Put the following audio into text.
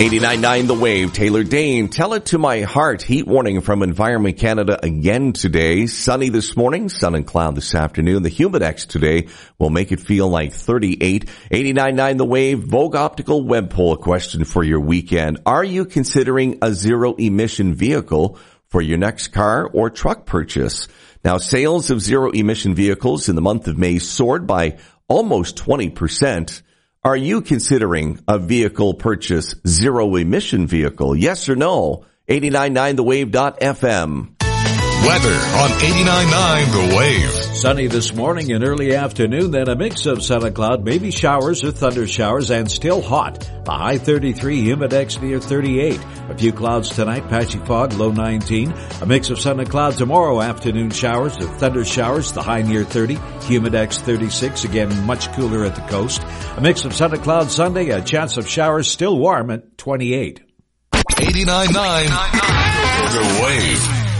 89.9 The Wave, Taylor Dane. Tell it to my heart. Heat warning from Environment Canada again today. Sunny this morning, sun and cloud this afternoon. The Humidex today will make it feel like 38. 89.9 The Wave, Vogue Optical Web Poll. A question for your weekend. Are you considering a zero-emission vehicle for your next car or truck purchase? Now, sales of zero-emission vehicles in the month of May soared by almost 20%. Are you considering a vehicle purchase, zero-emission vehicle? Yes or no? 89.9thewave.fm. Weather on 89.9 The Wave. Sunny this morning and early afternoon, then a mix of sun and cloud, maybe showers or thunder showers, and still hot. The high 33, Humidex near 38. A few clouds tonight, patchy fog, low 19. A mix of sun and cloud tomorrow, afternoon showers or thunder showers, the high near 30. Humidex 36, again much cooler at the coast. A mix of sun and cloud Sunday, a chance of showers, still warm at 28. 89.9 The Wave.